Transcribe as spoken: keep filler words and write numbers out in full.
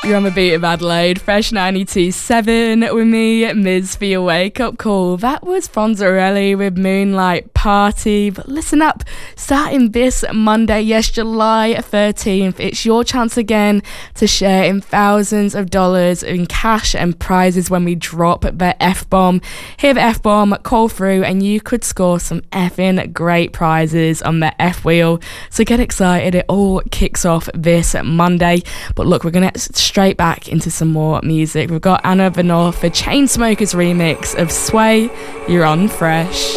You're on the beat of Adelaide, Fresh ninety-two point seven with me, Miz, for your wake-up call. That was Fonzarelli with Moonlight Party. But listen up, starting this Monday, yes, July thirteenth, it's your chance again to share in thousands of dollars in cash and prizes when we drop the F-bomb. Hear the F-bomb, call through, and you could score some effing great prizes on the F-wheel. So get excited, it all kicks off this Monday. But look, we're going to straight back into some more music. We've got Anna Venor for Chainsmokers remix of Sway. You're on Fresh.